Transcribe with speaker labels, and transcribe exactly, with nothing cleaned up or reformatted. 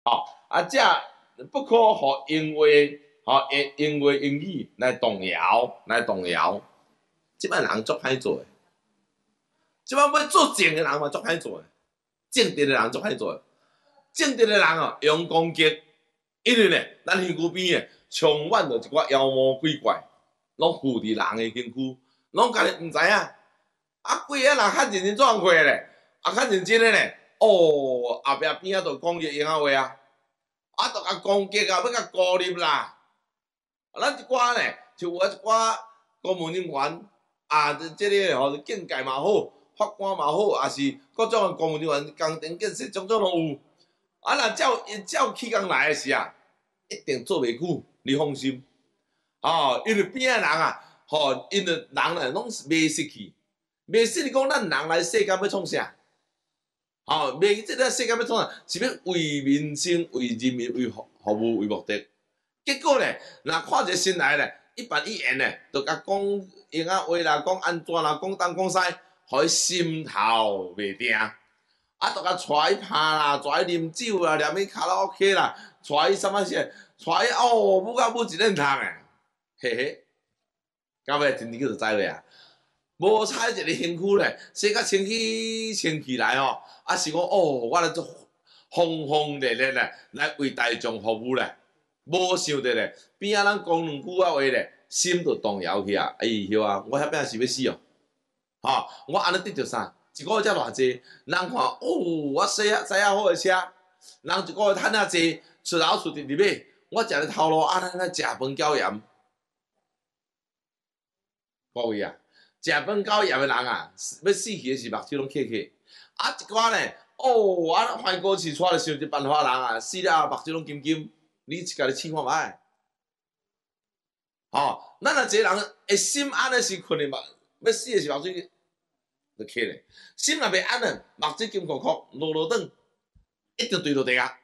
Speaker 1: 哦，啊，这不可互因为吼因因为英语来动摇，来动摇。即摆人足歹做诶，即摆要做正诶人嘛足歹做诶，正直诶人足歹做诶。正直诶人哦，用攻击，因为咧，咱身躯边诶充满着一寡妖魔鬼怪，拢附伫人诶身躯，拢家己毋知影。啊，几个人较认真做工课咧，啊，较认真诶咧，哦，后壁边仔就讲伊闲话啊。啊，著甲攻击啊，要甲孤立啦。啊，咱一寡咧，就有一寡公务人员啊，即个吼境界嘛好，法官嘛好，也是各种诶公务人员工程建设种种拢有。啊，若照照起工来诶时啊，一定做袂久，你放心。哦，因为边仔人啊，吼，因为人咧拢是袂失去，袂失去讲咱人来世间要创啥？吼，袂即个世界要创啥？是要为民生、为人民、为服服务为目的。结果咧，若看一个新来咧，一板一眼咧，就甲讲闲啊话啦，讲安怎啦，讲东讲西，互伊心头袂定。啊，就甲带伊拍啦，带伊啉酒啦，念伊卡拉 OK 啦，带伊什么事，带伊哦，舞到舞一认通诶，嘿嘿，到尾真正就知尾啊。无彩一个身躯咧，洗甲清气清气来吼，啊是讲哦，我来做轰轰烈烈咧，来为大众服务咧。无想着咧，边仔人讲两句啊话咧，心就动摇去啊！哎哟啊，我遐边是要死哦！吼，我安尼得着啥？一个月才偌济？人看哦，我洗啊洗啊好诶车，人一个月趁遐济，出头出直入买，我食咧头路啊，咱咱食饭椒盐，各位啊，食饭椒盐诶人啊，要死去诶是目睭拢刻刻，啊一寡咧，哦，啊反过市带咧想一办法人啊，死了目睭拢金金，你家己试看觅。吼，咱若一个人诶心安尼是困诶嘛，要死诶是目水就起咧。心若袂安咧，目水金箍箍落落转，一定对落地啊。